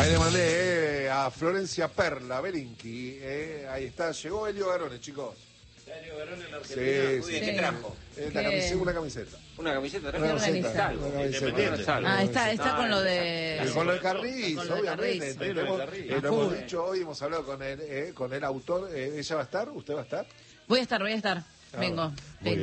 Ahí le mandé a Florencia Perla Belinqui. Ahí está, llegó Elio Garone, chicos. Elio Garone en la Sí, Argentina. sí. ¿Qué trajo? Una camiseta. Una camiseta. Una camiseta. Está con lo de... Con lo de Carriz, con lo de obviamente. Carriz. Lo hemos dicho hoy, hemos hablado con el autor. ¿Ella va a estar? ¿Usted va a estar? Voy a estar. Vengo. Muy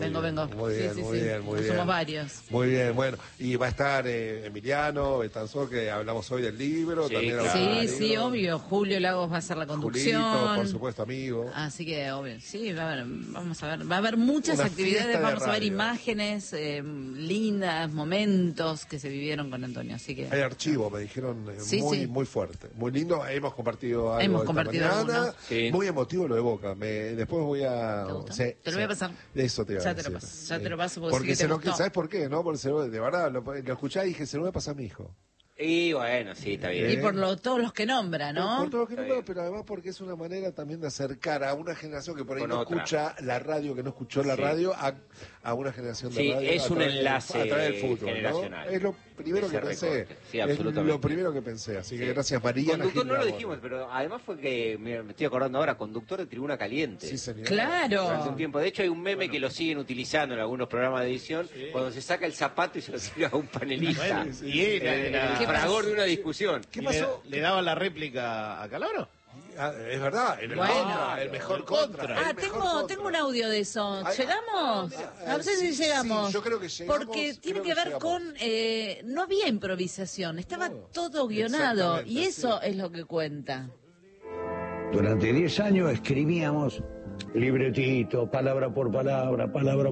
bien. Somos varios. Muy bien, bueno. Y va a estar Emiliano Betanzor, que hablamos hoy del libro. Sí, también claro. Sí, obvio. Julio Lagos va a hacer la conducción. Julito, por supuesto, amigo. Así que, obvio, sí, vamos a ver. Va a haber muchas Una actividades, fiesta de vamos a ver radio. imágenes lindas, momentos que se vivieron con Antonio. Así que... Hay archivo, me dijeron, muy fuerte, muy lindo. Hemos compartido algo esta mañana. alguno. Sí. Muy emotivo lo de Boca. Después voy a... ¿Te gusta? Sí, Te lo voy a pasar. Eso te iba a Ya decir. te lo paso porque sí que te gustó. ¿Sabes por qué? ¿No? Porque de verdad, lo escuché y dije, se lo voy a pasar a mi hijo. Y bueno, sí, está bien. Y por todos los que nombra, ¿no? Por todo lo que Está no, bien. pero además porque es una manera también de acercar a una generación que por ahí Con no otra. escucha la radio, que no escuchó la Sí. radio, a una generación de Sí, radio. es a un través enlace a través del fútbol, generacional. ¿no? Es lo primero Ese que pensé. recorte. Sí, es absolutamente. lo primero que pensé. Así que Sí. gracias, María. Conductor no lo dijimos, pero además fue que, mira, me estoy acordando ahora, conductor de Tribuna Caliente. Sí, señor. Durante un Claro. tiempo. De hecho, hay un meme que lo siguen utilizando en algunos programas de edición, cuando se saca el zapato y se lo sirve a un panelista. Bueno, y era El fragor de una discusión. ¿Qué ¿Y pasó? ¿Le daba la réplica a Calabro? Es verdad, el mejor contra. Ah, tengo un audio de eso. Ay, ¿Llegamos? mira, No sé si sí, llegamos. sí, yo creo que llegamos, Porque tiene creo que que ver llegamos. con... no había improvisación, estaba No, todo guionado. exactamente, Y eso sí. es lo que cuenta. Durante 10 años escribíamos libretito, palabra por palabra,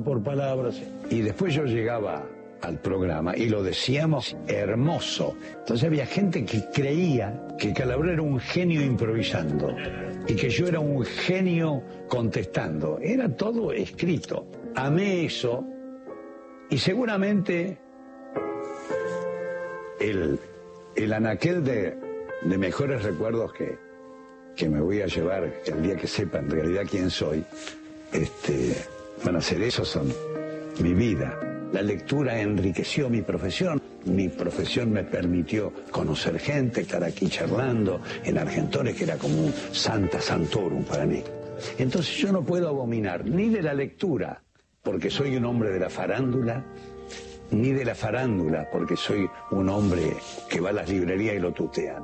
y después yo llegaba al programa y lo decíamos hermoso. Entonces había gente que creía que Calabro era un genio improvisando y que yo era un genio contestando. Era todo escrito. Amé eso y seguramente el anaquel de mejores recuerdos que me voy a llevar el día que sepa en realidad quién soy, van a ser esos, son mi vida. La lectura enriqueció mi profesión me permitió conocer gente, estar aquí charlando en Argentores, que era como un Santa Santorum para mí. Entonces yo no puedo abominar ni de la lectura, porque soy un hombre de la farándula, ni de la farándula, porque soy un hombre que va a las librerías y lo tutean.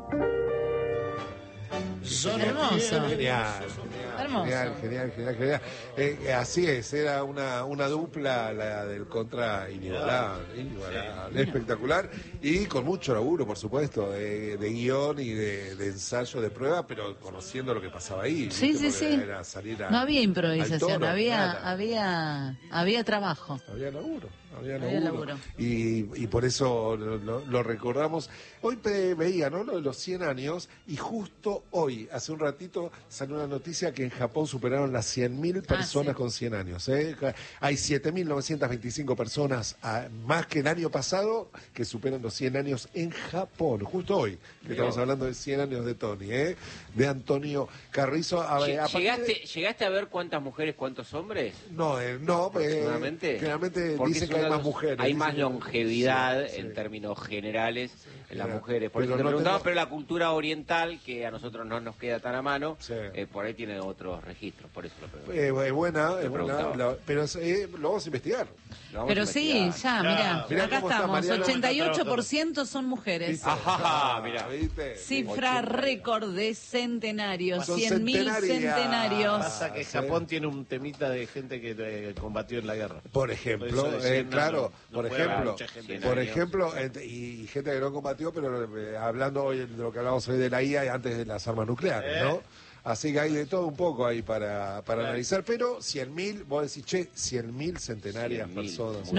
Hermoso. Genial. Hermoso. Genial. Así es, era una dupla, la del contra inigualable, espectacular, y con mucho laburo, por supuesto, de guión y de ensayo, de prueba, pero conociendo lo que pasaba ahí. Sí, ¿viste? sí, Porque sí. era salir No había al improvisación, tono, había trabajo. Había laburo. Había laburo. Y por eso lo recordamos. Hoy veía, ¿no?, lo de los 100 años, y justo hoy, hace un ratito, salió una noticia que en Japón superaron las 100.000 personas sí. con 100 años. Hay 7.925 personas más que el año pasado que superan los 100 años en Japón. Justo hoy, que estamos hablando de 100 años de Tony, de Antonio Carrizo. ¿Llegaste a ver cuántas mujeres, cuántos hombres? No, Aproximadamente. generalmente Porque dicen es que hay una más mujeres. Hay dicen más que- longevidad sí, en sí. términos generales en las Claro. mujeres. Por Pero eso te no preguntaba, tengo- pero la cultura oriental, que a nosotros no nos queda tan a mano, Sí. por ahí tiene otros registros, por eso lo pregunto. Es buena, Te preguntaba. pero lo vamos a investigar. Lo vamos Pero a sí, investigar. ya, Mirá acá cómo está estamos. Mariano. 88% son mujeres. ¿Viste? Ajá, mirá. ¿Viste? Cifra 80. récord de centenarios, Son 100.000 centenarias. centenarios. Pasa que sí. Japón tiene un temita de gente que combatió en la guerra. Por ejemplo, Por eso de 100 claro, no por puede haber ejemplo, mucha gente. por 100 ejemplo, y gente que no combatió, pero hablando hoy de lo que hablamos hoy de la IA y antes de las armas nucleares, ¿no? Así que hay de todo un poco ahí para analizar, pero 100.000, vos decís, 100.000 centenarias 100.000. personas.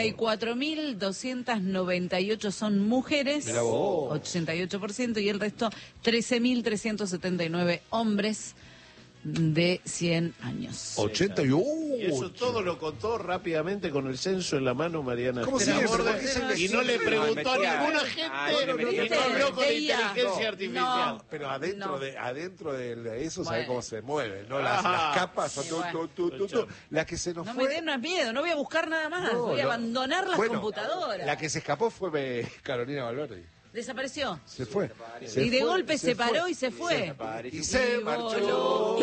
94.298 son mujeres, Mirá vos. 88%, y el resto 13.379 hombres de 100 años. 81. Y eso todo lo contó rápidamente con el censo en la mano Mariana. ¿Cómo Estela sigue? Borde, ¿Por qué se le y no le sigue? preguntó a Metía- ninguna no gente metía- y no habló con de IA. inteligencia artificial. No. Pero adentro No. de eso, ¿sabes Bueno. cómo se mueve? ¿No? Las capas son Sí, bueno. las que se nos No fue. me den más miedo, no voy a buscar nada más, No, voy a no. abandonar las Bueno, computadoras. La que se escapó fue Carolina Valverde. Desapareció. Se fue. Y de golpe se paró y se fue. Y se marchó.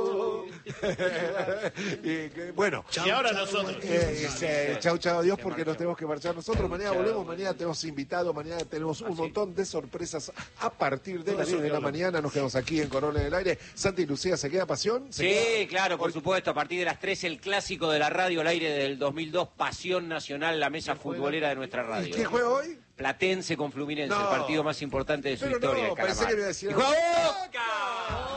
Bueno. Y ahora nosotros. Chau, adiós, porque nos tenemos que marchar nosotros. Mañana volvemos, mañana tenemos invitados, mañana tenemos un montón de sorpresas a partir de las 10 de la mañana. Nos quedamos aquí en Corona en el Aire. Santi y Lucía, ¿se queda Pasión? Sí, claro, por supuesto. A partir de las 3, el clásico de la radio al aire del 2002, Pasión Nacional, la mesa futbolera de nuestra radio. ¿Y qué juega hoy? Platense con Fluminense, No. el partido más importante de su Pero historia. no, Calamar. pensé que me iba a decir... ¡Y juega Boca!